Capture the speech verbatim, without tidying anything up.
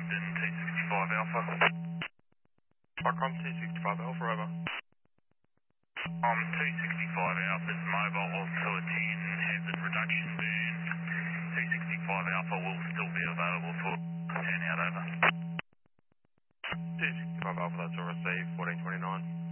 London two sixty-five Alpha. Stockholm two sixty-five Alpha, over. Um, two sixty-five Alpha's mobile oscillating hazard reduction burn. two sixty-five Alpha will still be available for turn out over. two sixty-five Alpha, that's all received, fourteen twenty-nine.